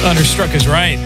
Thunderstruck is right.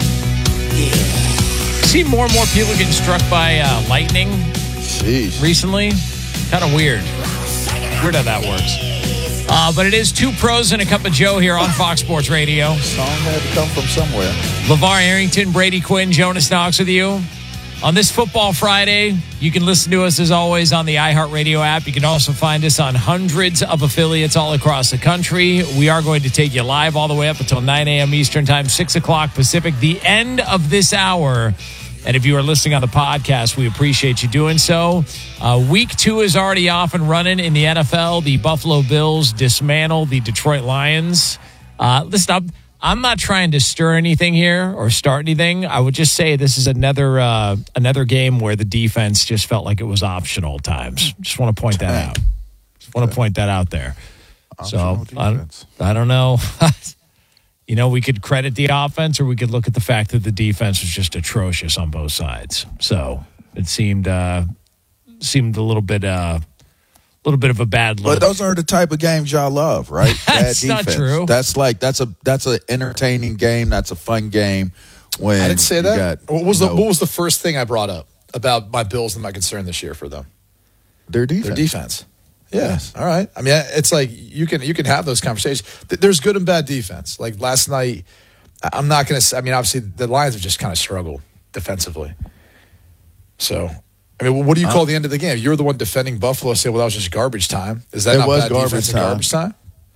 See more and more people getting struck by lightning recently. Kind of weird. Weird how that works. But it is Two Pros and a Cup of Joe here on Fox Sports Radio. Song had to come from somewhere. LeVar Arrington, Brady Quinn, Jonas Knox with you. On this Football Friday, you can listen to us as always on the iHeartRadio app. You can also find us on hundreds of affiliates all across the country. We are going to take you live all the way up until 9 a.m. Eastern Time, 6 o'clock Pacific, the end of this hour. And if you are listening on the podcast, we appreciate you doing so. Week 2 is already off and running in the NFL. The Buffalo Bills dismantle the Detroit Lions. Listen up. I'm not trying to stir anything here or start anything. I would just say this is another game where the defense just felt like it was optional at times. Just want to point that out. Just want to point that out there. So I don't know. You know, we could credit the offense or we could look at the fact that the defense was just atrocious on both sides. So it seemed a little bit of a bad look. But those are the type of games y'all love, right? That's not true. That's an entertaining game. That's a fun game. When I didn't say that. What was the first thing I brought up about my Bills and my concern this year for them? Their defense. Their defense. Yeah. Yes. All right. I mean, it's like you can have those conversations. There's good and bad defense. Like last night, I'm not going to. I mean, obviously the Lions have just kind of struggled defensively. So. I mean, what do you call the end of the game? You're the one defending Buffalo. Say, well, that was just garbage time. Is that not bad defense and garbage time?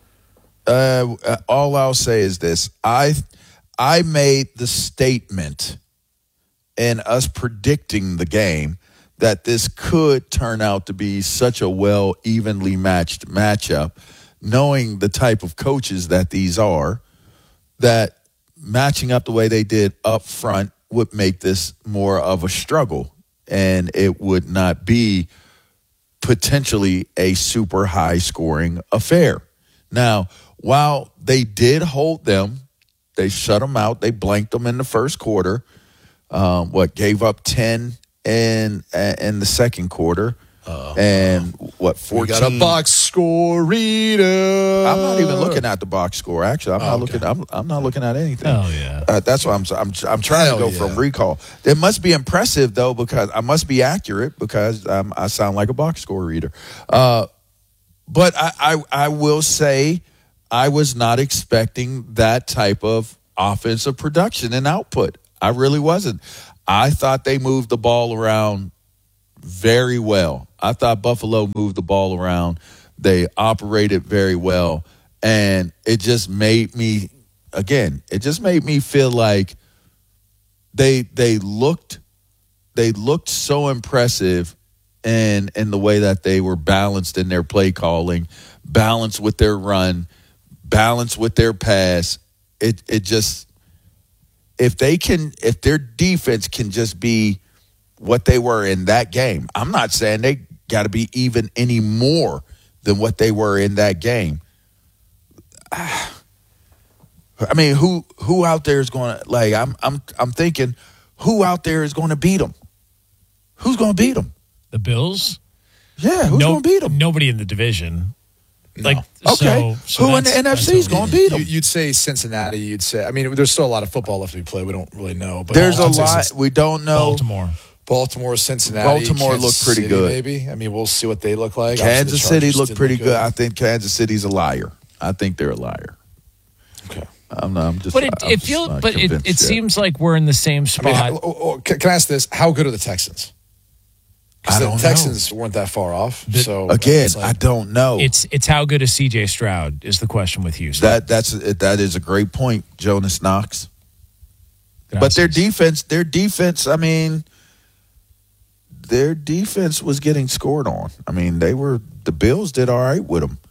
All I'll say is this: I made the statement in us predicting the game that this could turn out to be such a evenly matched matchup, knowing the type of coaches that these are, that matching up the way they did up front would make this more of a struggle. And it would not be potentially a super high-scoring affair. Now, while they did hold them, they shut them out. They blanked them in the first quarter. Gave up 10 in the second quarter. And 14? We got a box score reader. I'm not even looking at the box score. Actually, I'm not looking at anything. Oh yeah. That's why I'm trying to go from recall. It must be impressive though, because I must be accurate because I sound like a box score reader. But I will say I was not expecting that type of offensive production and output. I really wasn't. I thought they moved the ball around very well. I thought Buffalo moved the ball around. They operated very well. And it just made me feel like they looked so impressive in the way that they were balanced in their play calling, balanced with their run, balanced with their pass. It just, if their defense can just be what they were in that game. I'm not saying they got to be even any more than what they were in that game. I mean, who out there is going to, like, I'm thinking, who out there is going to beat them? Who's going to beat them? The Bills? Yeah, who's going to beat them? Nobody in the division. No. Like, okay. So who in the NFC is going to beat them? You'd say Cincinnati. You'd say, I mean, there's still a lot of football left to be played. We don't really know. But there's a lot we don't know. Baltimore, Cincinnati. Baltimore looked pretty City, good. Maybe. I mean, we'll see what they look like. Kansas City looked pretty good. I think Kansas City's a liar. I think they're a liar. Okay. It seems like we're in the same spot. I mean, can I ask this? How good are the Texans? Because the Texans weren't that far off. So again, I don't know. It's how good is C.J. Stroud is the question with Houston. That is a great point, Jonas Knox. But their defense. I mean, their defense was getting scored on. I mean, the Bills did all right with them.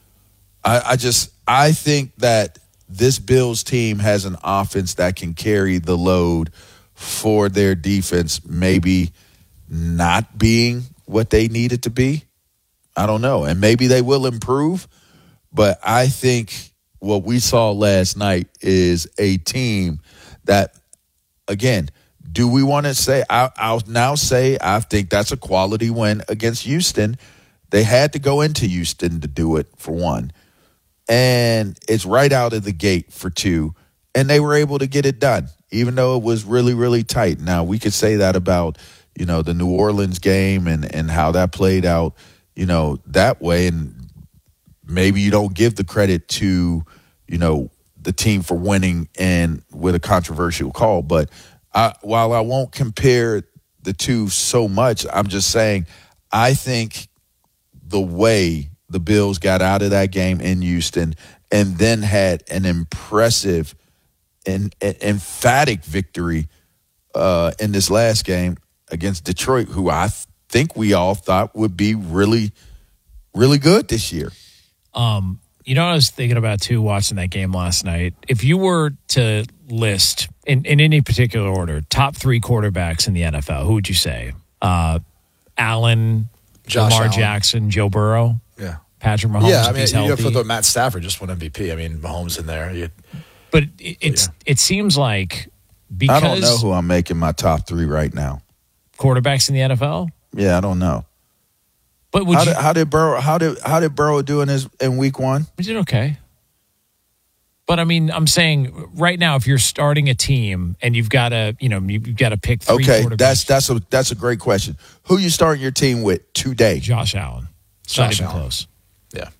I think that this Bills team has an offense that can carry the load for their defense, maybe not being what they need it to be. I don't know. And maybe they will improve. But I think what we saw last night is a team that, again, do we want to say, I'll now say I think that's a quality win against Houston. They had to go into Houston to do it, for one. And it's right out of the gate, for two. and they were able to get it done, even though it was really, really tight. Now, we could say that about, the New Orleans game and how that played out, that way. And maybe you don't give the credit to, the team for winning and with a controversial call. But while I won't compare the two so much, I'm just saying I think the way the Bills got out of that game in Houston and then had an impressive and emphatic victory in this last game against Detroit, who I think we all thought would be really, really good this year. What I was thinking about, too, watching that game last night? If you were to list, in any particular order, top 3 quarterbacks in the NFL, who would you say? Allen, Lamar Jackson, Joe Burrow? Yeah. Patrick Mahomes, yeah, I mean, you have to throw Matt Stafford, just won MVP. I mean, Mahomes in there. But it seems like because... I don't know who I'm making my top 3 right now. Quarterbacks in the NFL? Yeah, I don't know. But how did Burrow do in week 1? He did okay. But I mean, I'm saying right now, if you're starting a team and you've got to pick 3 quarterbacks. Okay, that's a great question. Who you starting your team with today? Josh Allen. It's not even close. Yeah.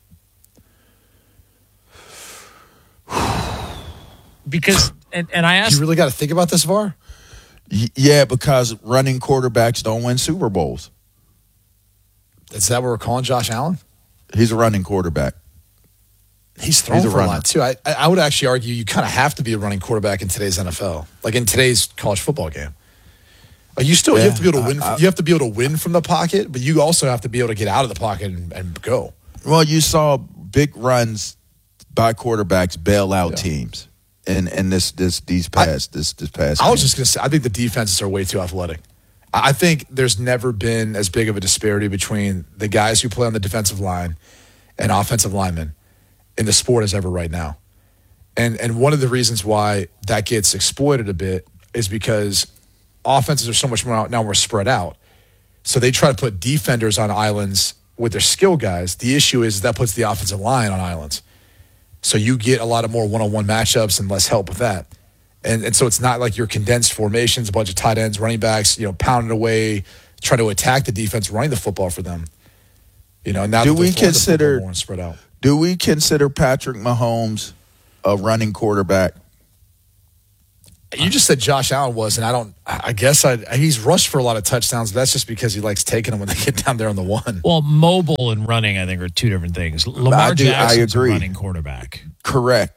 Because and I asked, you really got to think about this far? Yeah, because running quarterbacks don't win Super Bowls. Is that what we're calling Josh Allen? He's a running quarterback. He's thrown for a lot, too. I would actually argue you kind of have to be a running quarterback in today's NFL, like in today's college football game. You have to be able to win. You have to be able to win from the pocket, but you also have to be able to get out of the pocket and go. Well, you saw big runs by quarterbacks bail out teams. And this past. I was just going to say, I think the defenses are way too athletic. I think there's never been as big of a disparity between the guys who play on the defensive line and offensive linemen in the sport as ever right now. And one of the reasons why that gets exploited a bit is because offenses are so much more spread out. So they try to put defenders on islands with their skill guys. The issue is that puts the offensive line on islands. So you get a lot of more one-on-one matchups and less help with that. And so it's not like your condensed formations, a bunch of tight ends, running backs, pounding away, trying to attack the defense, running the football for them. Now do we consider more spread out? Do we consider Patrick Mahomes a running quarterback? You just said Josh Allen was, and he's rushed for a lot of touchdowns, but that's just because he likes taking them when they get down there on the one. Well, mobile and running, I think, are 2 different things. Lamar Jackson's a running quarterback. Correct.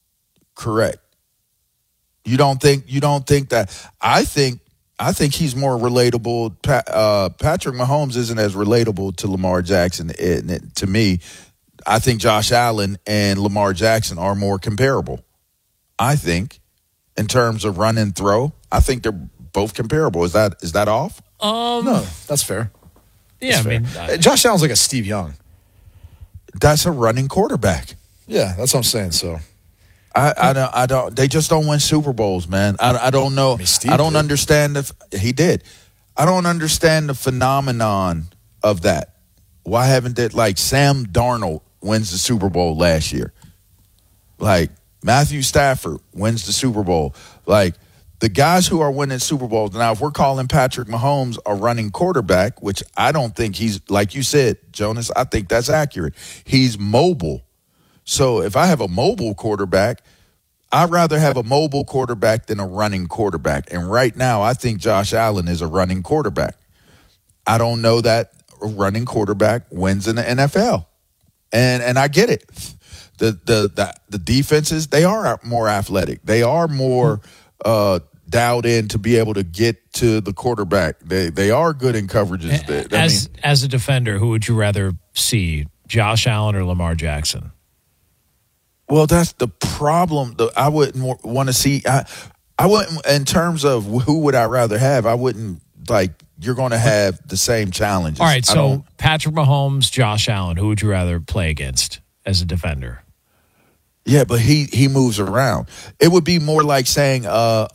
You don't think that? I think he's more relatable. Patrick Mahomes isn't as relatable to Lamar Jackson. To me, I think Josh Allen and Lamar Jackson are more comparable. I think. In terms of run and throw, I think they're both comparable. Is that off? No, that's fair. Yeah, that's fair. Josh Allen's like a Steve Young. That's a running quarterback. Yeah, that's what I'm saying. So, I don't. They just don't win Super Bowls, man. I don't know. I don't understand he did. I don't understand the phenomenon of that. Why haven't they? Like Sam Darnold wins the Super Bowl last year. Like. Matthew Stafford wins the Super Bowl. Like, the guys who are winning Super Bowls. Now, if we're calling Patrick Mahomes a running quarterback, which I don't think he's, like you said, Jonas, I think that's accurate. He's mobile. So if I have a mobile quarterback, I'd rather have a mobile quarterback than a running quarterback. And right now, I think Josh Allen is a running quarterback. I don't know that a running quarterback wins in the NFL. And I get it. The defenses, they are more athletic. They are more dialed in to be able to get to the quarterback. They are good in coverages. As a defender, who would you rather see, Josh Allen or Lamar Jackson? Well, that's the problem. I wouldn't want to see. I wouldn't, in terms of who would I rather have, I wouldn't, like, you're going to have the same challenges. All right, so Patrick Mahomes, Josh Allen, who would you rather play against as a defender? Yeah, but he moves around. It would be more like saying like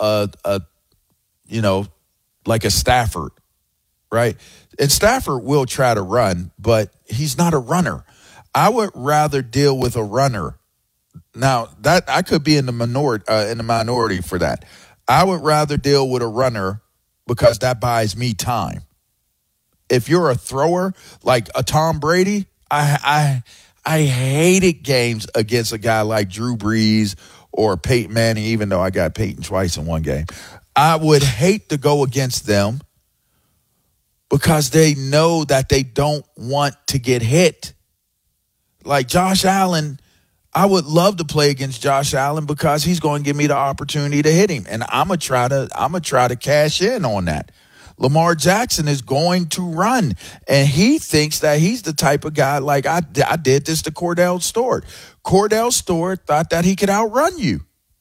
a Stafford, right? And Stafford will try to run, but he's not a runner. I would rather deal with a runner Now that I could be in the minority for that. I would rather deal with a runner because that buys me time. If you're a thrower like a Tom Brady, I hated games against a guy like Drew Brees or Peyton Manning, even though I got Peyton twice in one game. I would hate to go against them because they know that they don't want to get hit. Like Josh Allen, I would love to play against Josh Allen because he's going to give me the opportunity to hit him, and I'm gonna try to cash in on that. Lamar Jackson is going to run, and he thinks that he's the type of guy like I did this to Cordell Stewart. Cordell Stewart thought that he could outrun you.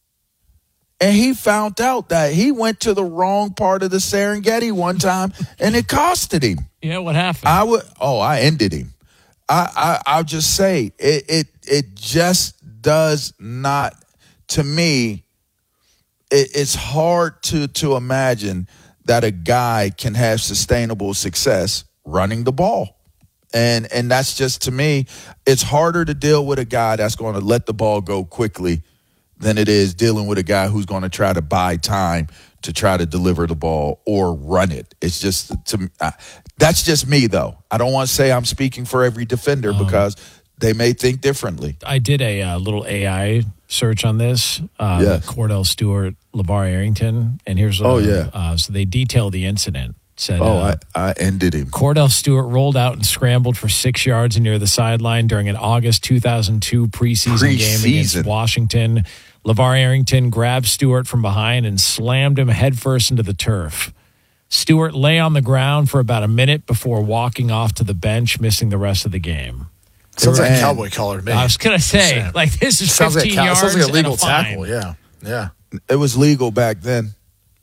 And he found out that he went to the wrong part of the Serengeti one time, and it costed him. Yeah, what happened? I ended him. I'll just say it just does not, to me, it's hard to imagine that a guy can have sustainable success running the ball. And that's just, to me, it's harder to deal with a guy that's going to let the ball go quickly than it is dealing with a guy who's going to try to buy time to try to deliver the ball or run it. It's just, that's just me, though. I don't want to say I'm speaking for every defender because they may think differently. I did a little AI search on this. Yes. Cordell Stewart, LeVar Arrington, and here's so they detail the incident. Said, I ended him. Cordell Stewart rolled out and scrambled for 6 yards near the sideline during an August 2002 preseason game against Washington. LeVar Arrington grabbed Stewart from behind and slammed him headfirst into the turf. Stewart lay on the ground for about a minute before walking off to the bench, missing the rest of the game. Sounds like a cowboy collar to me. I was going to say, like, this is 15 yards. Sounds like a legal and a fine. tackle, yeah. It was legal back then.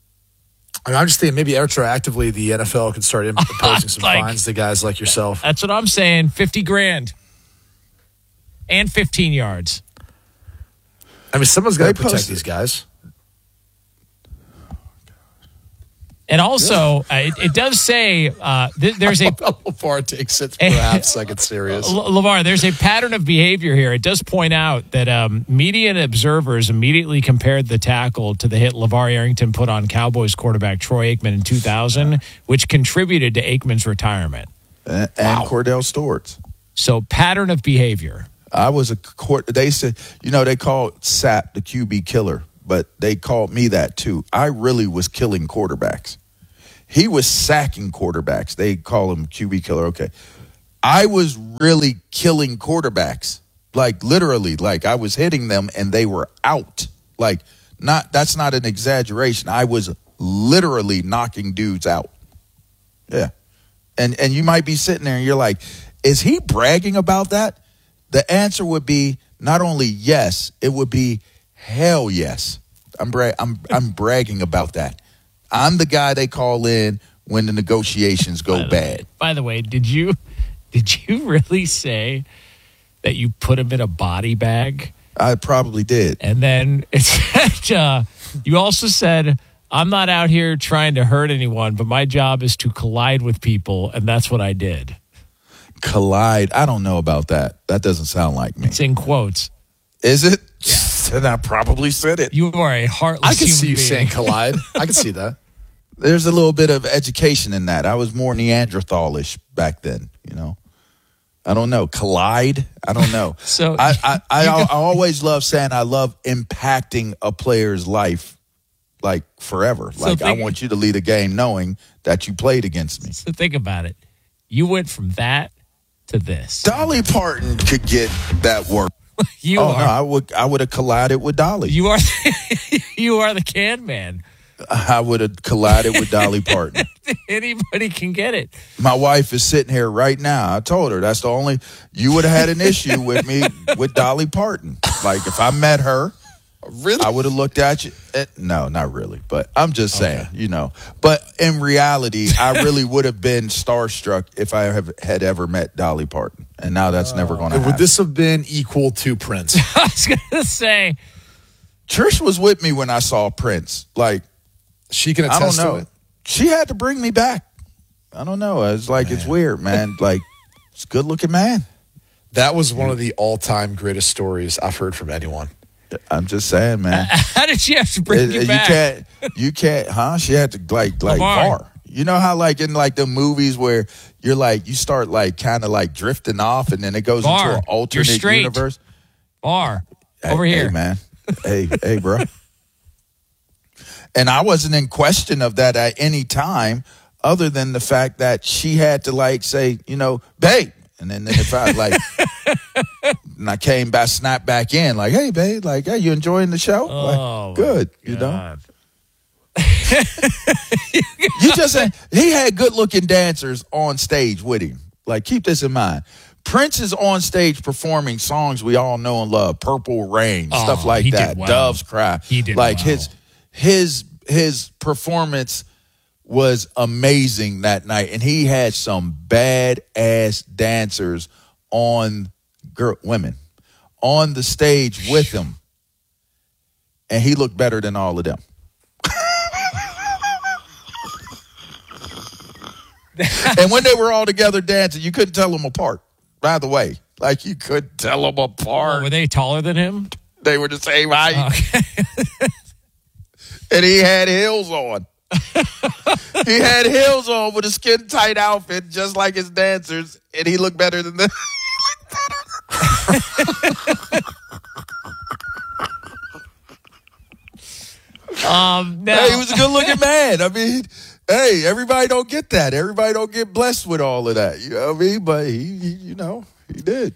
I mean, I'm just thinking maybe retroactively the NFL could start imposing some fines to guys like yourself. That's what I'm saying. $50,000 and 15 yards. I mean, someone's got to protect these guys. And also, it does say there's a LeVar takes it perhaps second serious. LeVar, there's a pattern of behavior here. It does point out that media and observers immediately compared the tackle to the hit LeVar Arrington put on Cowboys quarterback Troy Aikman in 2000, which contributed to Aikman's retirement. And Cordell Stewart's. So, pattern of behavior. I was they said, they called Sapp the QB killer, but they called me that too. I really was killing quarterbacks. He was sacking quarterbacks. They call him QB killer. Okay. I was really killing quarterbacks. Like literally, like I was hitting them and they were out. Like that's not an exaggeration. I was literally knocking dudes out. Yeah. And you might be sitting there and you're like, is he bragging about that? The answer would be not only yes, it would be hell yes. I'm bragging about that. I'm the guy they call in when the negotiations go bad. By the way, did you really say that you put him in a body bag? I probably did. And then it said, you also said, I'm not out here trying to hurt anyone, but my job is to collide with people, and that's what I did. Collide? I don't know about that. That doesn't sound like me. It's in quotes. Is it? Yeah. Then I probably said it. You are a heartless I can see you being. saying collide. I can see that. There's a little bit of education in that. I was more Neanderthalish back then, I don't know. Collide? I don't know. So I always love saying I love impacting a player's life like forever. Like I want you to lead a game knowing that you played against me. So think about it. You went from that to this. Dolly Parton could get that work. No, I would have collided with Dolly. You are the can man. I would have collided with Dolly Parton. Anybody can get it. My wife is sitting here right now. I told her that's the only you would have had an issue with me with Dolly Parton. Like if I met her, really, I would have looked at you. No, not really, but I'm just saying, But in reality, I really would have been starstruck if I had ever met Dolly Parton, and now that's never going to happen. Would this have been equal to Prince? I was going to say, Trish was with me when I saw Prince. Like she can attest to it. She had to bring me back. I don't know. It's like it's weird, man. Like it's a good looking man. That was one of the all-time greatest stories I've heard from anyone. I'm just saying, man. How did she have to bring you back? You can't, huh? She had to like bar. You know how like in like the movies where you're like you start like kind of like drifting off, and then it goes into an alternate universe. Bar over here, hey, man. hey, bro. And I wasn't in question of that at any time, other than the fact that she had to like say, you know, babe. And then if I like, and I came back, snapped back in, like, hey, babe, like, hey, you enjoying the show? Oh, like, good, you know. You just said he had good-looking dancers on stage with him. Like, keep this in mind. Prince is on stage performing songs we all know and love, "Purple Rain," stuff like that. Well. "Doves Cry." He did like well. his performance was amazing that night, and he had some badass dancers women on the stage with him, and he looked better than all of them. And when they were all together dancing, you couldn't tell them apart. By the way, like you couldn't tell them apart. Were they taller than him? They were the same height, okay. And he had heels on. He had heels on with a skin tight outfit, just like his dancers, and he looked better than them. Hey, he was a good looking man. I mean, hey, everybody don't get that. Everybody don't get blessed with all of that. You know what I mean? But he did.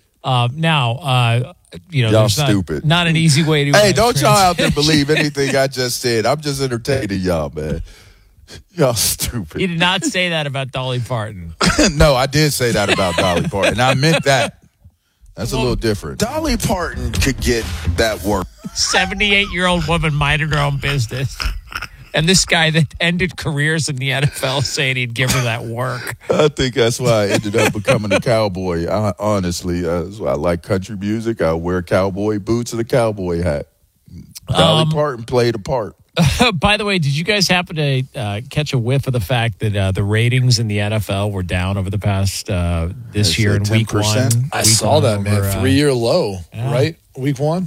Y'all stupid. Not an easy way to. Hey, don't y'all out there believe anything I just said. I'm just entertaining y'all, man. Y'all stupid. You did not say that about Dolly Parton. No, I did say that about Dolly Parton. I meant that. That's a little different. Dolly Parton could get that work. 78-year-old woman minding her own business. And this guy that ended careers in the NFL saying he'd give her that work. I think that's why I ended up becoming a cowboy. Honestly, that's why I like country music. I wear cowboy boots and a cowboy hat. Dolly Parton played a part. By the way, did you guys happen to catch a whiff of the fact that the ratings in the NFL were down over the past this year in 10%? week one? I saw that, man. 3-year low, right? Week one.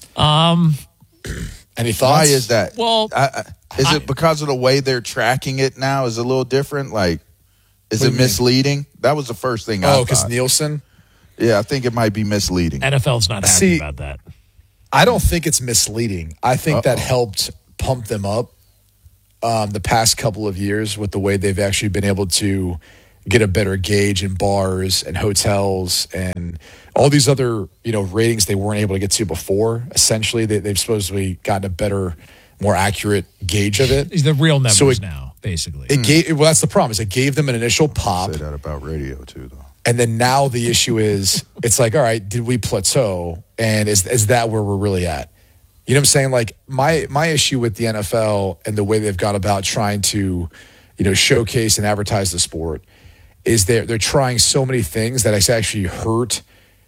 Any thoughts? Why is that? Well, is it because of the way they're tracking it now? Is it a little different? Like, is it misleading? That was the first thing I thought. Oh, because Nielsen? Yeah, I think it might be misleading. NFL's not happy about that. I don't think it's misleading. I think that helped pump them up the past couple of years with the way they've actually been able to get a better gauge in bars and hotels and all these other ratings they weren't able to get to before. Essentially, they've supposedly gotten a better, more accurate gauge of it. The real numbers now, basically. Well, that's the problem. Is it gave them an initial pop. Say that about radio too, though. And then now the issue is, it's like, all right, did we plateau? And is that where we're really at? You know what I'm saying? Like my issue with the NFL and the way they've gone about trying to, showcase and advertise the sport is they're trying so many things that it's actually hurt.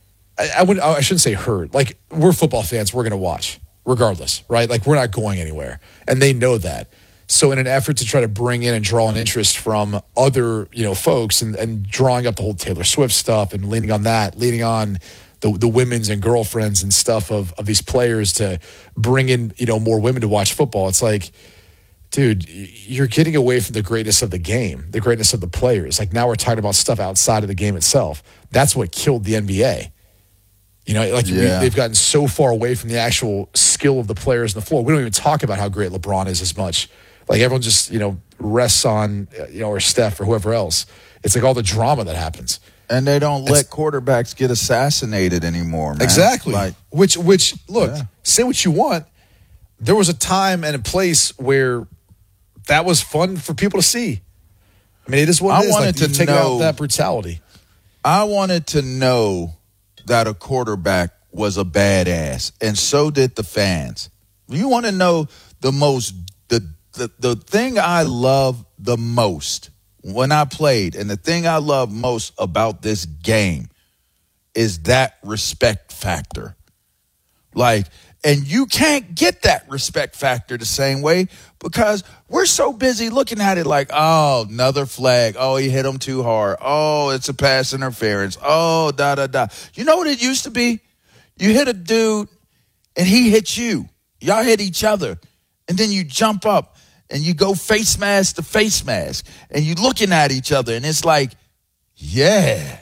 I shouldn't say hurt. Like, we're football fans, we're going to watch regardless, right? Like, we're not going anywhere, and they know that. So in an effort to try to bring in and draw an interest from other, folks and drawing up the whole Taylor Swift stuff and leaning on the women's and girlfriends and stuff of these players to bring in, more women to watch football. It's like, dude, you're getting away from the greatness of the game, the greatness of the players. Like, now we're talking about stuff outside of the game itself. That's what killed the NBA. They've gotten so far away from the actual skill of the players on the floor. We don't even talk about how great LeBron is as much. Like, everyone just, rests on, or Steph or whoever else. It's like all the drama that happens. And they don't let quarterbacks get assassinated anymore, man. Exactly. Which look, say what you want. There was a time and a place where that was fun for people to see. I mean, it is what it is. I wanted to take out that brutality. I wanted to know that a quarterback was a badass, and so did the fans. You want to know the thing I love the most when I played, and the thing I love most about this game is that respect factor. And you can't get that respect factor the same way because we're so busy looking at it like, oh, another flag. Oh, he hit him too hard. Oh, it's a pass interference. Oh, da-da-da. You know what it used to be? You hit a dude and he hits you. Y'all hit each other. And then you jump up and you go face mask to face mask. And you looking at each other. And it's like, yeah.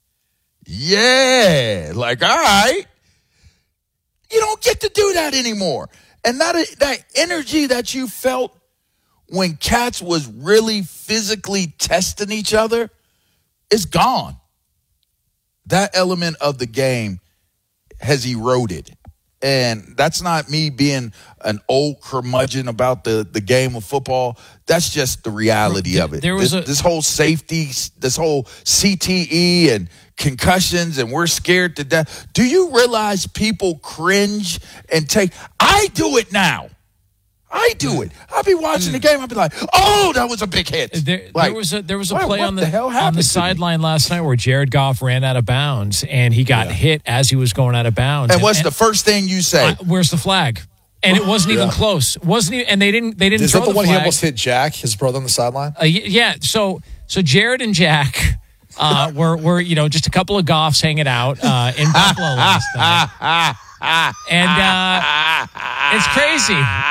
Like, all right. You don't get to do that anymore. And that energy that you felt when cats was really physically testing each other is gone. That element of the game has eroded. And that's not me being an old curmudgeon about the game of football. That's just the reality of it. There was this whole safety, this whole CTE and concussions, and we're scared to death. Do you realize people cringe and I do it now. I do it. I'll be watching the game. I'll be like, "Oh, that was a big hit." There was a play on the sideline last night where Jared Goff ran out of bounds and he got hit as he was going out of bounds. And what's the first thing you say? Where's the flag? And it wasn't even close. And they didn't. Is throw that the one flag. he almost hit Jack, his brother, on the sideline? Yeah. So Jared and Jack were just a couple of Goffs hanging out in Buffalo last night. And it's crazy.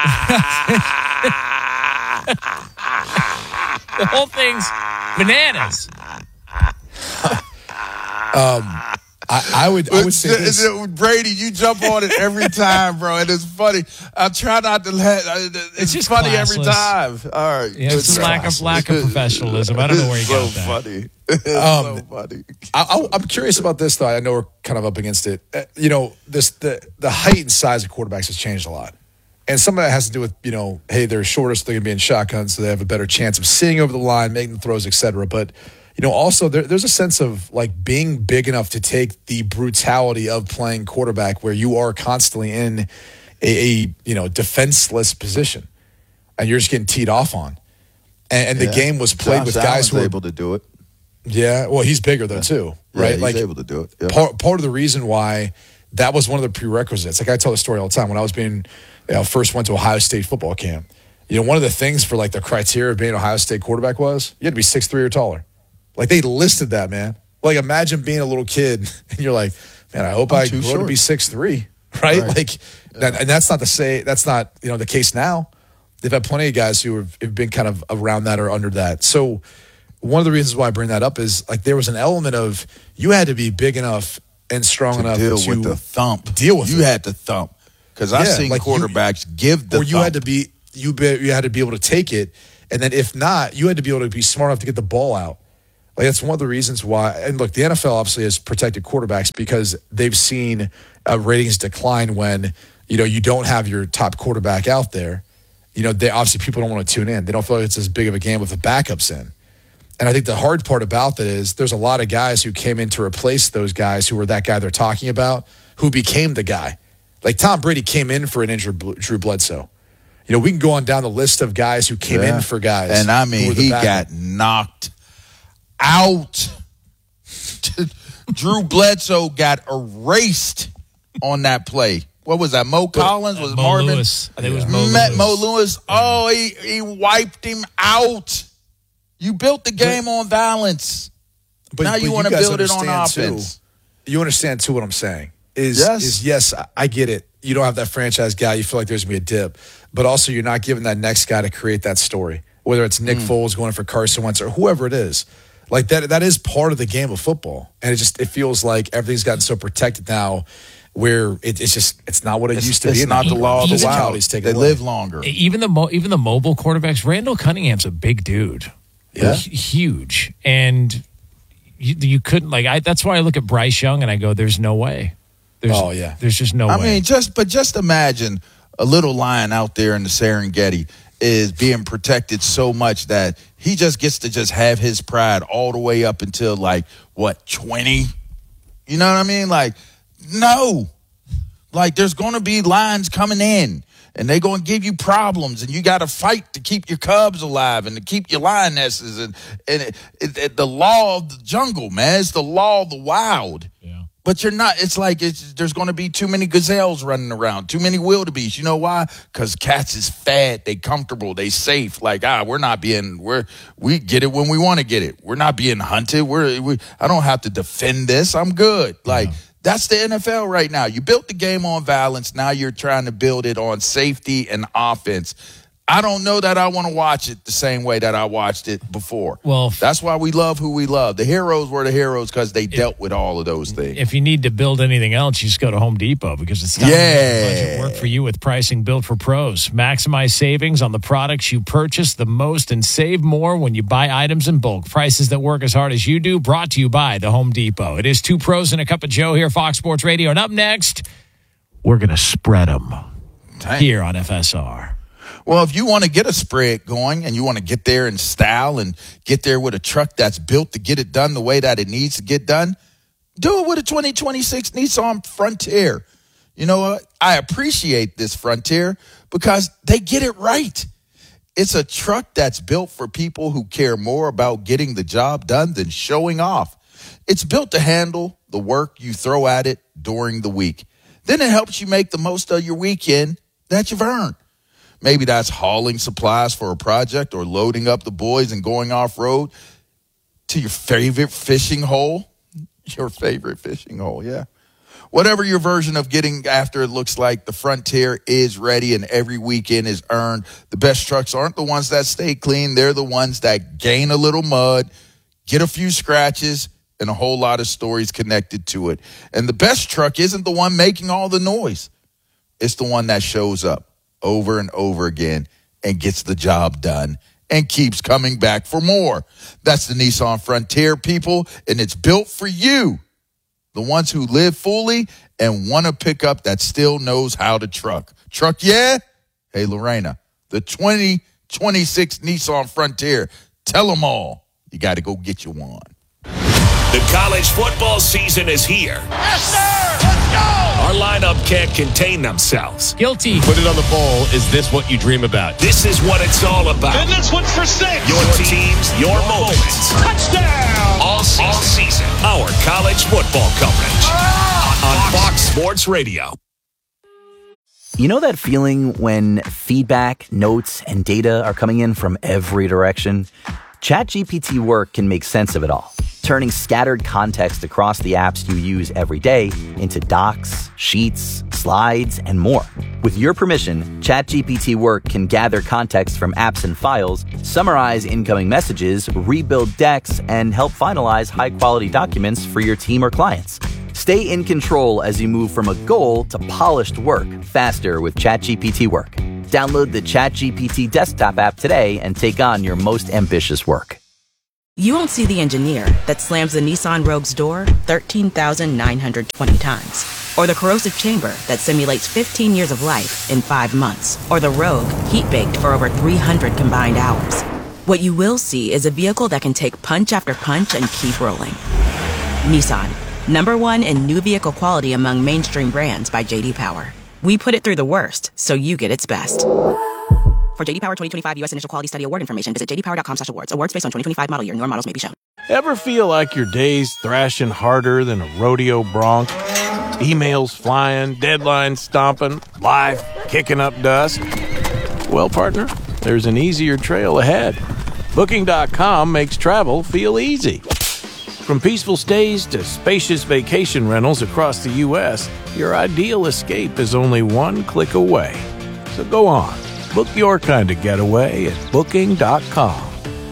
The whole thing's bananas. I would say this. Brady, you jump on it every time, bro, and it's funny. I try not to it's just funny classless. Every time. All right, yeah, it's lack of professionalism. I don't know where you got that. Funny. It's so funny. I'm curious about this, though. I know we're kind of up against it. The height and size of quarterbacks has changed a lot. And some of that has to do with, hey, they're shorter, so they're going to be in shotgun, so they have a better chance of seeing over the line, making the throws, et cetera. But, also there's a sense of, like, being big enough to take the brutality of playing quarterback where you are constantly in a defenseless position. And you're just getting teed off on. And the game was played with guys who were able to do it. Yeah, well, he's bigger, though, too, right? Yeah, he's able to do it. Yeah. Part of the reason why that was one of the prerequisites. Like, I tell the story all the time. When I was first went to Ohio State football camp, one of the things for, like, the criteria of being an Ohio State quarterback was you had to be 6'3" or taller. Like, they listed that, man. Like, imagine being a little kid and you're like, man, I hope I grow to be 6'3", right? Like, and that's not to say that's not, the case now. They've had plenty of guys who have been kind of around that or under that. So one of the reasons why I bring that up is, like, there was an element of you had to be big enough and strong enough to deal with the thump. Deal with you had to thump. Because I've seen quarterbacks give the thump. You had to be you had to be able to take it, and then if not, you had to be able to be smart enough to get the ball out. Like, that's one of the reasons why. And look, the NFL obviously has protected quarterbacks because they've seen ratings decline when you don't have your top quarterback out there. They obviously people don't want to tune in. They don't feel like it's as big of a game with the backups in. And I think the hard part about that is there's a lot of guys who came in to replace those guys who were that guy they're talking about, who became the guy. Like, Tom Brady came in for an injured Drew Bledsoe. We can go on down the list of guys who came in for guys. And I mean, he got knocked out. Drew Bledsoe got erased on that play. What was that? Mo Collins? Was Mo Marvin? Lewis. I think it was Mo Lewis. Mo Lewis. Oh, he wiped him out. You built the game on balance. But now you want to build it on offense. You understand, too, what I'm saying. Yes, I get it. You don't have that franchise guy. You feel like there's going to be a dip. But also, you're not giving that next guy to create that story, whether it's Nick Foles going for Carson Wentz or whoever it is. Like, that is part of the game of football. And it feels like everything's gotten so protected now where it's not what it used to be. It's not the law of the wild. They live longer. Even the mobile quarterbacks, Randall Cunningham's a big dude. Yeah. Huge. And you couldn't, that's why I look at Bryce Young and I go, there's no way. There's just no way. I mean, just imagine a little lion out there in the Serengeti is being protected so much that he just gets to just have his pride all the way up until 20? You know what I mean? No. There's going to be lions coming in and they're going to give you problems and you got to fight to keep your cubs alive and to keep your lionesses and the law of the jungle, man. It's the law of the wild. Yeah. But you're not. There's going to be too many gazelles running around, too many wildebeest. You know why? Because cats is fat, they comfortable, they safe. We get it when we want to get it. We're not being hunted. I don't have to defend this. I'm good. That's the NFL right now. You built the game on violence. Now you're trying to build it on safety and offense. I don't know that I want to watch it the same way that I watched it before. Well, that's why we love who we love. The heroes were the heroes because they dealt with all of those things. If you need to build anything else, you just go to Home Depot because it's time to make the budget work for you with pricing built for pros. Maximize savings on the products you purchase the most and save more when you buy items in bulk. Prices that work as hard as you do, brought to you by the Home Depot. It is Two Pros and a Cup of Joe here, Fox Sports Radio. And up next, we're going to spread them here on FSR. Well, if you want to get a spread going and you want to get there in style and get there with a truck that's built to get it done the way that it needs to get done, do it with a 2026 Nissan Frontier. You know what? I appreciate this Frontier because they get it right. It's a truck that's built for people who care more about getting the job done than showing off. It's built to handle the work you throw at it during the week. Then it helps you make the most of your weekend that you've earned. Maybe that's hauling supplies for a project or loading up the boys and going off-road to your favorite fishing hole. Your favorite fishing hole, yeah. Whatever your version of getting after it looks like, the Frontier is ready and every weekend is earned. The best trucks aren't the ones that stay clean. They're the ones that gain a little mud, get a few scratches, and a whole lot of stories connected to it. And the best truck isn't the one making all the noise. It's the one that shows up over and over again and gets the job done and keeps coming back for more. That's the Nissan Frontier, people, and it's built for you, the ones who live fully and want a pickup that still knows how to truck. Truck, yeah? Hey, Lorena, the 2026 Nissan Frontier, tell them all. You got to go get you one. The college football season is here. Yes, sir! Let's go! Our lineup can't contain themselves. Guilty. Put it on the bowl. Is this what you dream about? This is what it's all about. And this one's for 6. Your teams, your moments. Touchdown! All season. Our college football coverage on Fox Sports Radio. You know that feeling when feedback, notes, and data are coming in from every direction? ChatGPT Work can make sense of it all, turning scattered context across the apps you use every day into docs, sheets, slides, and more. With your permission, ChatGPT Work can gather context from apps and files, summarize incoming messages, rebuild decks, and help finalize high-quality documents for your team or clients. Stay in control as you move from a goal to polished work faster with ChatGPT Work. Download the ChatGPT desktop app today and take on your most ambitious work. You won't see the engineer that slams the Nissan Rogue's door 13,920 times. Or the corrosive chamber that simulates 15 years of life in 5 months. Or the Rogue heat-baked for over 300 combined hours. What you will see is a vehicle that can take punch after punch and keep rolling. Nissan, #1 in new vehicle quality among mainstream brands by J.D. Power. We put it through the worst, so you get its best. For J.D. Power 2025 U.S. Initial Quality Study Award information, visit jdpower.com/awards. Awards based on 2025 model year. Newer models may be shown. Ever feel like your day's thrashing harder than a rodeo bronc? Emails flying, deadlines stomping, life kicking up dust? Well, partner, there's an easier trail ahead. Booking.com makes travel feel easy. From peaceful stays to spacious vacation rentals across the U.S., your ideal escape is only one click away. So go on, book your kind of getaway at Booking.com.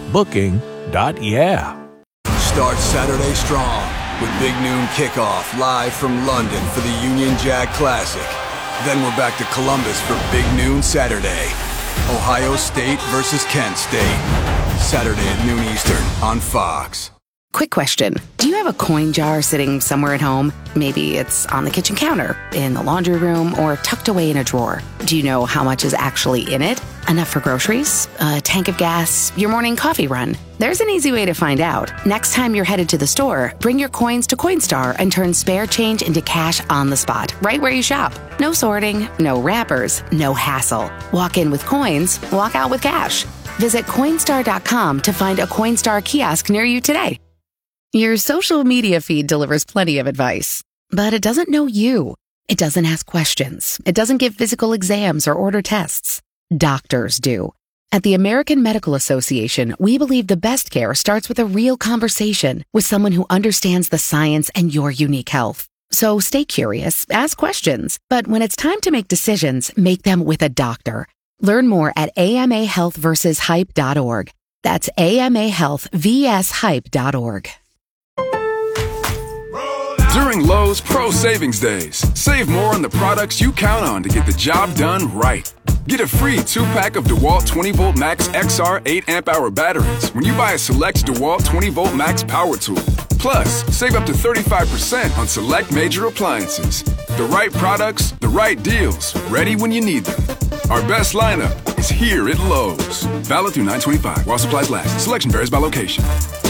Booking.yeah. Start Saturday strong with Big Noon Kickoff live from London for the Union Jack Classic. Then we're back to Columbus for Big Noon Saturday. Ohio State versus Kent State. Saturday at noon Eastern on Fox. Quick question. Do you have a coin jar sitting somewhere at home? Maybe it's on the kitchen counter, in the laundry room, or tucked away in a drawer. Do you know how much is actually in it? Enough for groceries? A tank of gas? Your morning coffee run? There's an easy way to find out. Next time you're headed to the store, bring your coins to Coinstar and turn spare change into cash on the spot, right where you shop. No sorting, no wrappers, no hassle. Walk in with coins, walk out with cash. Visit Coinstar.com to find a Coinstar kiosk near you today. Your social media feed delivers plenty of advice, but it doesn't know you. It doesn't ask questions. It doesn't give physical exams or order tests. Doctors do. At the American Medical Association, we believe the best care starts with a real conversation with someone who understands the science and your unique health. So stay curious, ask questions, but when it's time to make decisions, make them with a doctor. Learn more at amahealthversushype.org. That's amahealthvshype.org. During Lowe's Pro Savings Days, save more on the products you count on to get the job done right. Get a free 2-pack of DeWalt 20V Max XR 8-amp-hour batteries when you buy a select DeWalt 20V Max power tool. Plus, save up to 35% on select major appliances. The right products, the right deals, ready when you need them. Our best lineup is here at Lowe's. Valid through 9/25 while supplies last. Selection varies by location.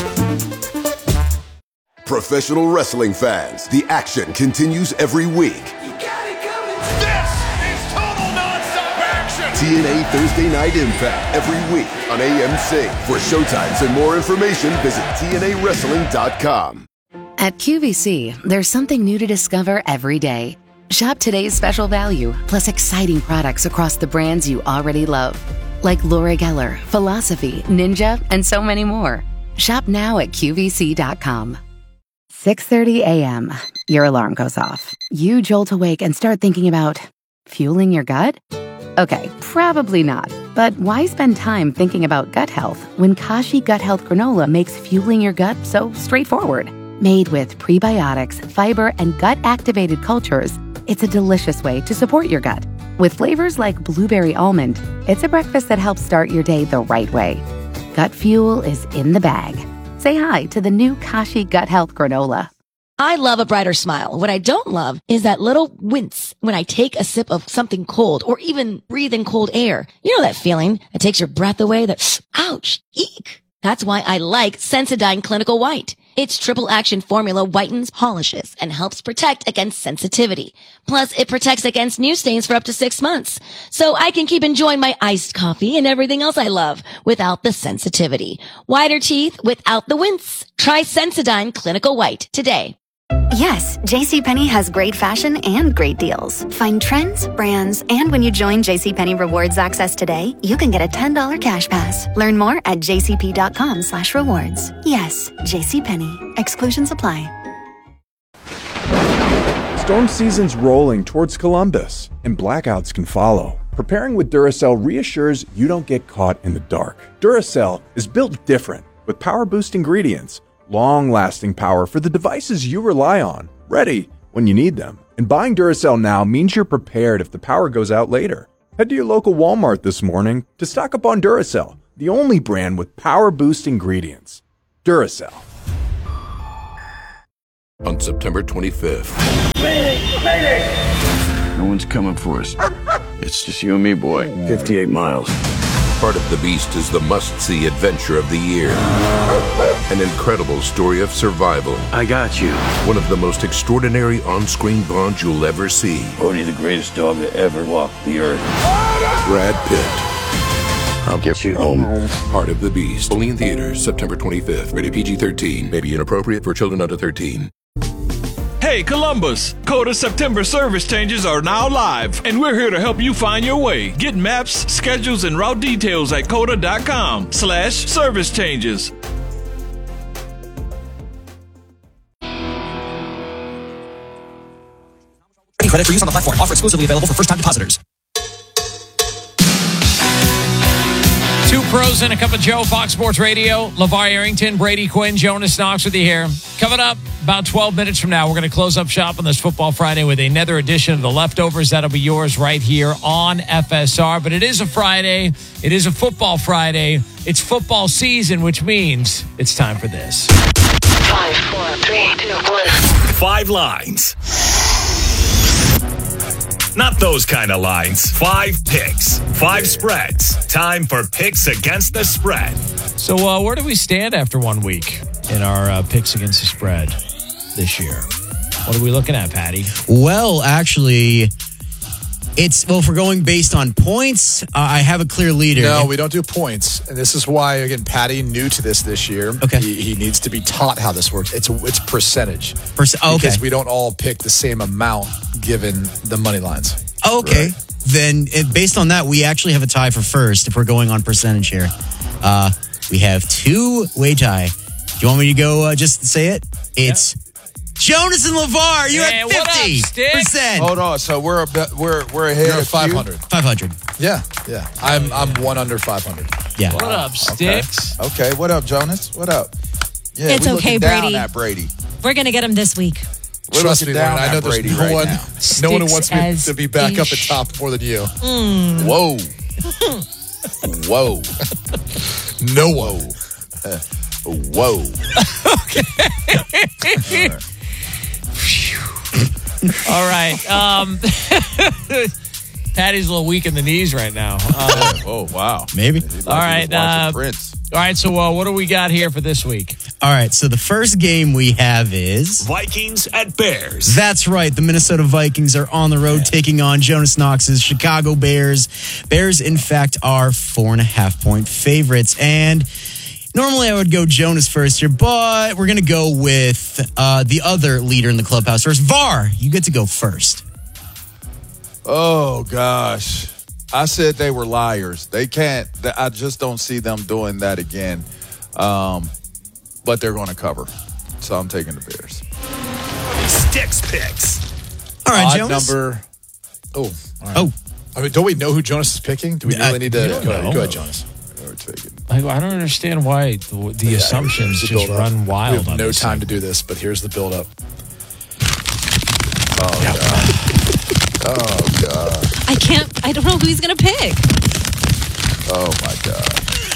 Professional wrestling fans, the action continues every week. This is total nonstop action. TNA Thursday Night Impact every week on AMC. For showtimes and more information, visit TNAWrestling.com. At QVC, there's something new to discover every day. Shop today's special value, plus exciting products across the brands you already love. Like Laura Geller, Philosophy, Ninja, and so many more. Shop now at QVC.com. 6:30 a.m. Your alarm goes off. You jolt awake and start thinking about fueling your gut? Okay, probably not. But why spend time thinking about gut health when Kashi Gut Health Granola makes fueling your gut so straightforward? Made with prebiotics, fiber, and gut-activated cultures, it's a delicious way to support your gut. With flavors like blueberry almond, it's a breakfast that helps start your day the right way. Gut fuel is in the bag. Say hi to the new Kashi Gut Health Granola. I love a brighter smile. What I don't love is that little wince when I take a sip of something cold or even breathe in cold air. You know that feeling that takes your breath away, that ouch, eek. That's why I like Sensodyne Clinical White. Its triple action formula whitens, polishes, and helps protect against sensitivity. Plus, it protects against new stains for up to 6 months. So I can keep enjoying my iced coffee and everything else I love without the sensitivity. Whiter teeth without the wince. Try Sensodyne Clinical White today. Yes, JCPenney has great fashion and great deals. Find trends, brands, and when you join JCPenney Rewards Access today, you can get a $10 cash pass. Learn more at jcp.com/rewards. Yes, JCPenney. Exclusions apply. Storm season's rolling towards Columbus, and blackouts can follow. Preparing with Duracell reassures you don't get caught in the dark. Duracell is built different, with power-boost ingredients, long-lasting power for the devices you rely on, ready when you need them. And buying Duracell now means you're prepared if the power goes out later. Head to your local Walmart this morning to stock up on Duracell, the only brand with power-boost ingredients. Duracell. On September 25th. Mayday! No one's coming for us. It's just you and me, boy. 58 miles. Part of the Beast is the must-see adventure of the year. An incredible story of survival. I got you. One of the most extraordinary on-screen bonds you'll ever see. Bodhi, the greatest dog to ever walk the earth. Brad Pitt. I'll get you home. Part of the Beast. Only in theaters, September 25th. Rated PG-13. May be inappropriate for children under 13. Hey Columbus, Coda September service changes are now live, and we're here to help you find your way. Get maps, schedules, and route details at coda.com/service changes. Credit for use on the platform. Offer exclusively available for first-time depositors. Two pros and a cup of Joe, Fox Sports Radio. LeVar Arrington, Brady Quinn, Jonas Knox with you here. Coming up about 12 minutes from now, we're going to close up shop on this Football Friday with another edition of The Leftovers. That'll be yours right here on FSR. But it is a Friday. It is a Football Friday. It's football season, which means it's time for this. 5, 4, 3, 2, 1. 5 lines. Not those kind of lines. 5 picks. 5 spreads. Time for picks against the spread. So where do we stand after 1 week in our picks against the spread this year? What are we looking at, Patty? Well, actually, if we're going based on points, I have a clear leader. No, we don't do points. And this is why, again, Patty, new to this year. Okay. He needs to be taught how this works. It's percentage. Okay. Because we don't all pick the same amount given the money lines. Okay. Right. Then based on that, we actually have a tie for first if we're going on percentage here. We have 2-way tie. Do you want me to go just say it? It's Jonas and LeVar, you're Man, at what up, 50%. Hold on. So we're ahead You're of at 500. 500. Yeah. I'm one under 500. Yeah. What up, Sticks? Okay. What up, Jonas? What up? Yeah, It's we okay, looking down Brady. at Brady. We're going to get him this week. We're Trust looking me, down Lauren, I know at there's Brady no right one, now. no one who Sticks wants me as to be back up at fish. top more than you. Whoa. Whoa. No one. Whoa. All right. Patty's a little weak in the knees right now. Oh, wow. Maybe. All right. Prince. All right. So what do we got here for this week? All right, so the first game we have is Vikings at Bears. That's right. The Minnesota Vikings are on the road taking on Jonas Knox's Chicago Bears. Bears, in fact, are 4.5-point favorites. And normally I would go Jonas first here, but we're going to go with the other leader in the clubhouse first. VAR, you get to go first. Oh, gosh. I said they were liars. They can't. I just don't see them doing that again. But they're going to cover. So I'm taking the Bears. Sticks picks. All right, Odd Jonas. number. Oh. All right. Oh. I mean, don't we know who Jonas is picking? Do we really need to? don't Go know. ahead, Jonas. I don't understand why the assumptions Here's the just build-up. run wild We have on no this time thing. to do this, but here's the build-up. Oh, God. I don't know who he's going to pick. Oh, my God.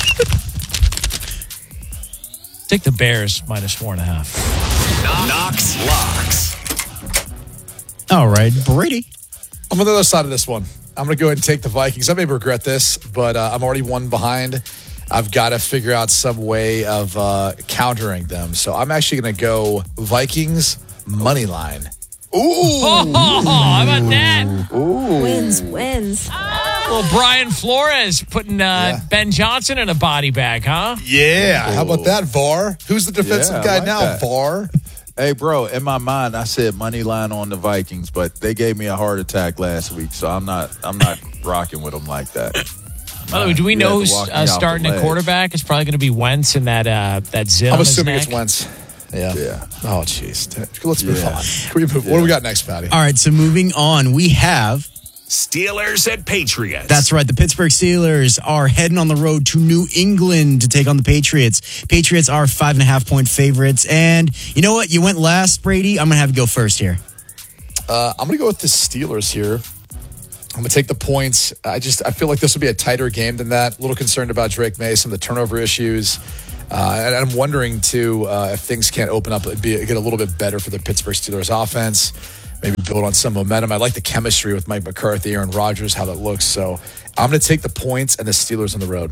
Take the Bears minus 4.5. Knox locks. All right, Brady. I'm on the other side of this one. I'm going to go ahead and take the Vikings. I may regret this, but I'm already one behind. I've got to figure out some way of countering them. So I'm actually going to go Vikings money line. Ooh. How about that? Ooh. Wins. Well, Brian Flores putting Ben Johnson in a body bag, huh? Yeah. How about that, VAR? Who's the defensive Yeah, I guy like now, that. VAR? Hey, bro, in my mind, I said money line on the Vikings, but they gave me a heart attack last week, so I'm not rocking with them like that. By the way, do we You know had to who's walk me off starting the at ledge. quarterback? It's probably going to be Wentz and that zit I'm on his assuming neck. it's Wentz. Yeah. Oh, jeez. Let's move Yeah. on. Can we move? What do we got next, Patty? All right, so moving on, we have Steelers at Patriots. That's right. The Pittsburgh Steelers are heading on the road to New England to take on the Patriots. Patriots are 5.5-point favorites. And you know what? You went last, Brady. I'm going to have you go first here. I'm going to go with the Steelers here. I'm going to take the points. I feel like this will be a tighter game than that. A little concerned about Drake May, some of the turnover issues. And I'm wondering, too, if things can't open up, get a little bit better for the Pittsburgh Steelers offense. Maybe build on some momentum. I like the chemistry with Mike McCarthy, Aaron Rodgers, how that looks. So I'm going to take the points and the Steelers on the road.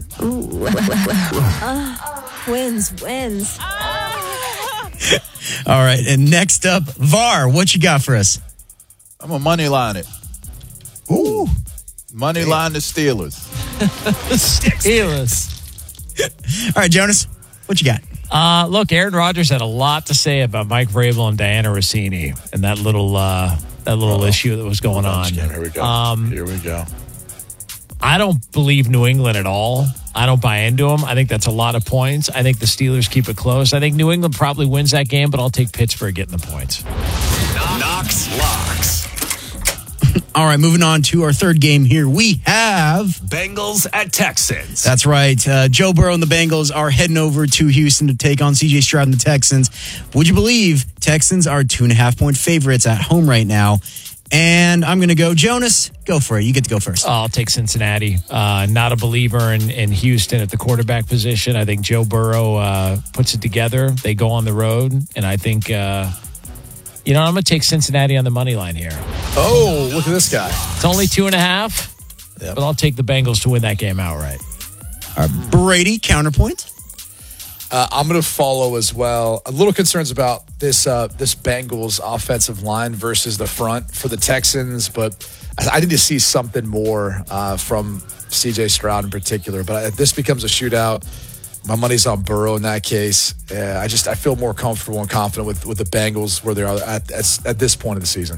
Wins. All right. And next up, VAR, what you got for us? I'm a money line it. Ooh. Money line the Steelers. Steelers. All right, Jonas, what you got? Look, Aaron Rodgers had a lot to say about Mike Vrabel and Diana Rossini and that little issue that was going on. Here we go. Here we go. I don't believe New England at all. I don't buy into them. I think that's a lot of points. I think the Steelers keep it close. I think New England probably wins that game, but I'll take Pittsburgh getting the points. Knox locks. All right, moving on to our third game here. We have Bengals at Texans. That's right. Joe Burrow and the Bengals are heading over to Houston to take on C.J. Stroud and the Texans. Would you believe Texans are 2.5-point favorites at home right now? And I'm going to go Jonas. Go for it. You get to go first. I'll take Cincinnati. Not a believer in Houston at the quarterback position. I think Joe Burrow puts it together. They go on the road, and I think, I'm going to take Cincinnati on the money line here. Oh, look at this guy. It's only 2.5, but I'll take the Bengals to win that game outright. Brady, counterpoint. I'm going to follow as well. A little concerns about this Bengals offensive line versus the front for the Texans, but I need to see something more from C.J. Stroud in particular. But if this becomes a shootout, my money's on Burrow in that case. I feel more comfortable and confident with the Bengals where they are at this point of the season.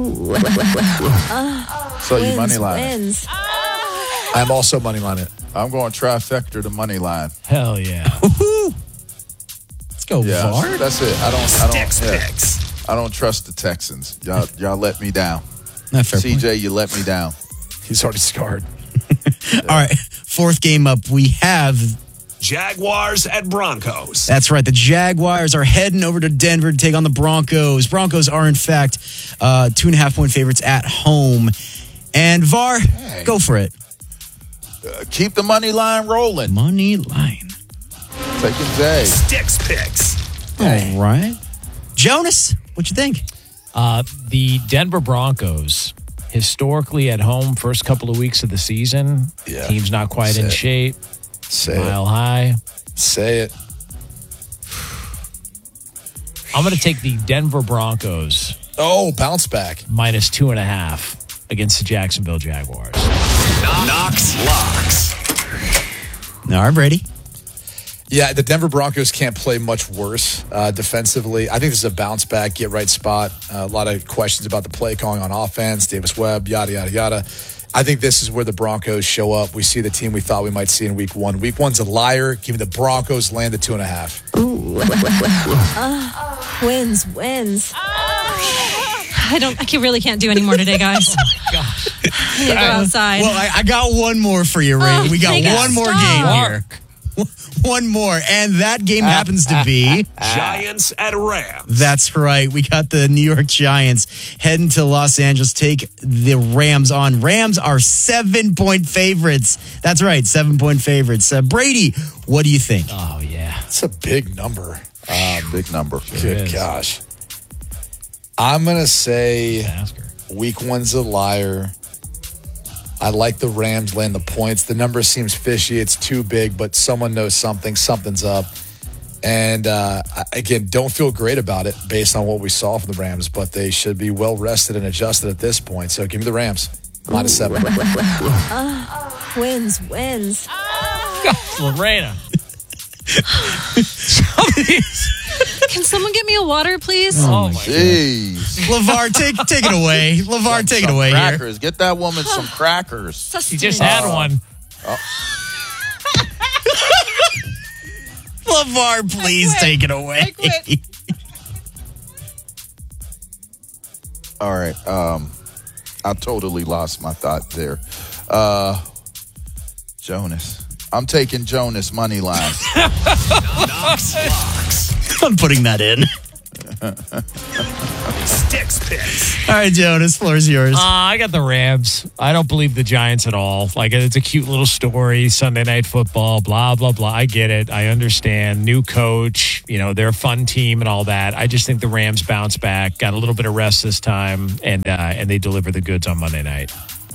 So you money line it. Wins. I'm also money line it. I'm going trifecta to money line. Hell yeah. Let's go, Yeah, VAR. that's it. I don't. Sticks Yeah. picks. I don't trust the Texans. Y'all let me down. Not fair CJ, point. you let me down. He's already scarred. All right, fourth game up, we have Jaguars at Broncos. That's right. The Jaguars are heading over to Denver to take on the Broncos. Broncos are, in fact, 2.5-point favorites at home. And VAR, go for it. Keep the money line rolling. Money line. Taking Zay. Sticks picks. All right. Jonas, what you think? The Denver Broncos, historically at home, first couple of weeks of the season, team's not quite in shape. Mile high. Say it. I'm going to take the Denver Broncos. Oh, bounce back. Minus 2.5 against the Jacksonville Jaguars. Knox locks. All right, Brady. Yeah, the Denver Broncos can't play much worse defensively. I think this is a bounce back, get right spot. A lot of questions about the play calling on offense, Davis Webb, yada, yada, yada. I think this is where the Broncos show up. We see the team we thought we might see in week one. Week one's a liar. Give me the Broncos, land the 2.5. Ooh. Wins. I really can't do any more today, guys. Oh, my gosh. I need to go outside. Well, I got one more for you, Ray. We got one more game here. One more, and that game happens to be Giants at Rams. That's right. We got the New York Giants heading to Los Angeles, take the Rams on. Rams are 7-point favorites. That's right, 7-point favorites. Brady, what do you think? Oh, yeah. It's a big number. Big number. Good gosh. I'm going to say week one's a liar. I like the Rams laying the points. The number seems fishy. It's too big, but someone knows something. Something's up. And, again, don't feel great about it based on what we saw from the Rams, but they should be well rested and adjusted at this point. So give me the Rams. Minus 7. Wins. Lorena. Can someone get me a water, please? Oh, my jeez. LeVar, take it away. LeVar, take it away crackers. here. Get that woman some crackers. She just had one. LeVar, please take it away. All right. I totally lost my thought there. Jonas. I'm taking Jonas money line. I'm putting that in. Sticks picks. All right, Jonas, floor's yours. I got the Rams. I don't believe the Giants at all. Like, it's a cute little story, Sunday Night Football, blah, blah, blah. I get it. I understand. New coach, they're a fun team and all that. I just think the Rams bounce back, got a little bit of rest this time, and they deliver the goods on Monday night.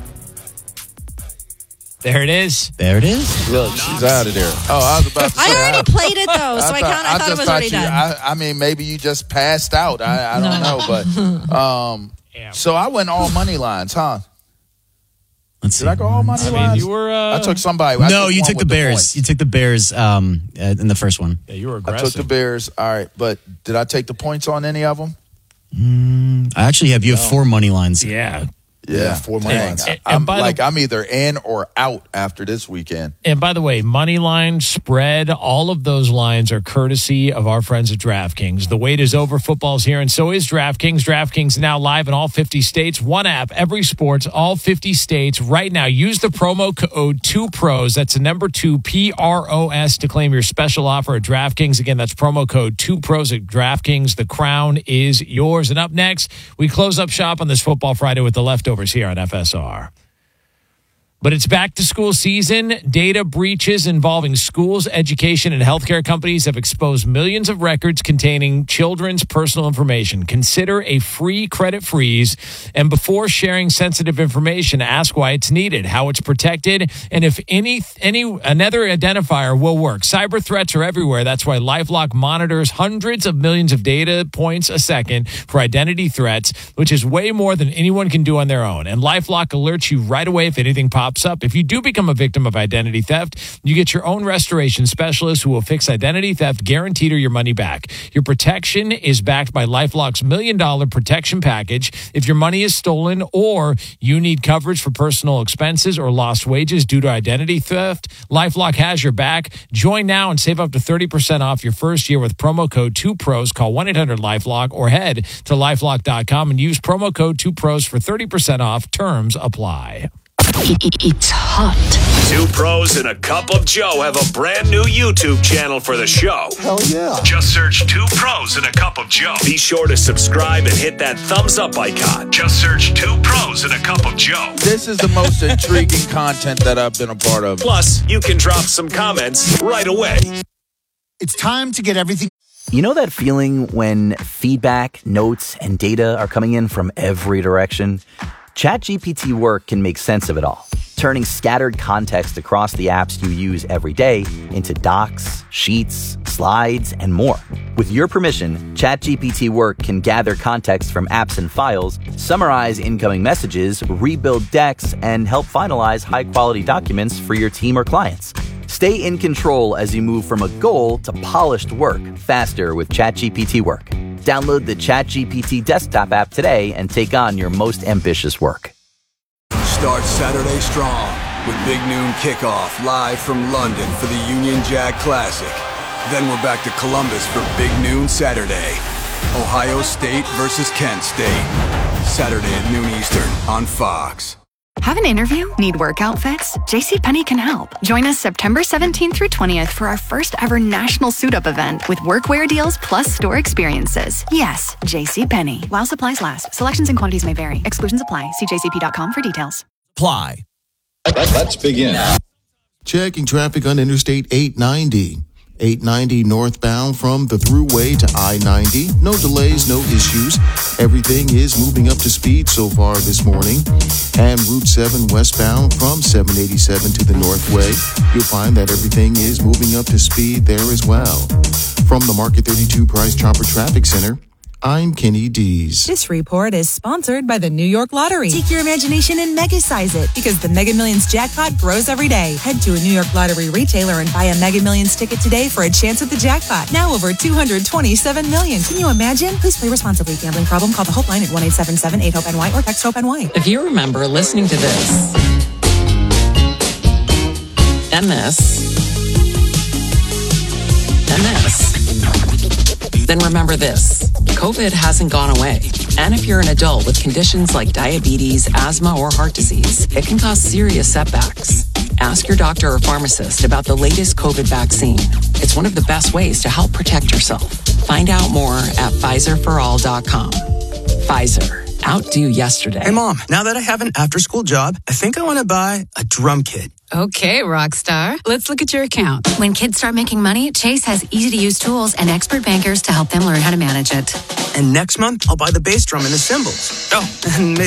There it is. Look, she's out of there. Oh, I was about to say. I already played it, though, so I thought it was already done. I mean, maybe you just passed out. I don't know, but so I went all money lines, huh? Let's see. Did I go all money lines? You were. I took somebody. No, you took the Bears. You took the Bears in the first one. Yeah, you were aggressive. I took the Bears. All right, but did I take the points on any of them? I actually have 4 money lines. Yeah. Yeah, 4 money lines. I'm either in or out after this weekend. And by the way, money line, spread, all of those lines are courtesy of our friends at DraftKings. The wait is over. Football's here, and so is DraftKings. DraftKings now live in all 50 states. One app, every sports, all 50 states. Right now, use the promo code 2PROS. That's the number 2, PROS, to claim your special offer at DraftKings. Again, that's promo code 2PROS at DraftKings. The crown is yours. And up next, we close up shop on this Football Friday with the leftovers here on FSR. But it's back to school season. Data breaches involving schools, education, and healthcare companies have exposed millions of records containing children's personal information. Consider a free credit freeze. And before sharing sensitive information, ask why it's needed, how it's protected, and if another identifier will work. Cyber threats are everywhere. That's why LifeLock monitors hundreds of millions of data points a second for identity threats, which is way more than anyone can do on their own. And LifeLock alerts you right away if anything pops pops up. If you do become a victim of identity theft, you get your own restoration specialist who will fix identity theft guaranteed or your money back. Your protection is backed by LifeLock's $1 million protection package. If your money is stolen or you need coverage for personal expenses or lost wages due to identity theft, LifeLock has your back. Join now and save up to 30% off your first year with promo code 2pros. Call 1-800-LifeLock or head to LifeLock.com and use promo code 2pros for 30% off. Terms apply. It's hot. Two Pros and a Cup of Joe have a brand new YouTube channel for the show. Hell yeah. Just search Two Pros and a Cup of Joe. Be sure to subscribe and hit that thumbs up icon. Just search Two Pros and a Cup of Joe. This is the most intriguing content that I've been a part of. Plus, you can drop some comments right away. It's time to get everything. You know that feeling when feedback, notes, and data are coming in from every direction? ChatGPT Work can make sense of it all, turning scattered context across the apps you use every day into docs, sheets, slides, and more. With your permission, ChatGPT Work can gather context from apps and files, summarize incoming messages, rebuild decks, and help finalize high-quality documents for your team or clients. Stay in control as you move from a goal to polished work faster with ChatGPT Work. Download the ChatGPT desktop app today and take on your most ambitious work. Start Saturday strong with Big Noon Kickoff live from London for the Union Jack Classic. Then we're back to Columbus for Big Noon Saturday. Ohio State versus Kent State. Saturday at noon Eastern on Fox. Have an interview? Need work outfits? JCPenney can help. Join us September 17th through 20th for our first ever national suit-up event with workwear deals plus store experiences. Yes, JCPenney. While supplies last. Selections and quantities may vary. Exclusions apply. See jcp.com for details. Apply. Let's begin. Checking traffic on Interstate 890. 890 northbound from the Thruway to I-90. No delays, no issues. Everything is moving up to speed so far this morning. And Route 7 westbound from 787 to the Northway. You'll find that everything is moving up to speed there as well. From the Market 32 Price Chopper Traffic Center, I'm Kenny Dees. This report is sponsored by the New York Lottery. Take your imagination and mega-size it because the Mega Millions jackpot grows every day. Head to a New York Lottery retailer and buy a Mega Millions ticket today for a chance at the jackpot. Now over $227 million. Can you imagine? Please play responsibly. Gambling problem? Call the Hope line at 1-877-8-HOPE-NY or text HOPE-NY. If you remember listening to this and this and this, then remember this. COVID hasn't gone away. And if you're an adult with conditions like diabetes, asthma, or heart disease, it can cause serious setbacks. Ask your doctor or pharmacist about the latest COVID vaccine. It's one of the best ways to help protect yourself. Find out more at PfizerForAll.com. Pfizer. Outdo yesterday. Hey, Mom, now that I have an after-school job, I think I want to buy a drum kit. Okay, rock star. Let's look at your account. When kids start making money, Chase has easy-to-use tools and expert bankers to help them learn how to manage it. And next month, I'll buy the bass drum and the cymbals. Oh, and maybe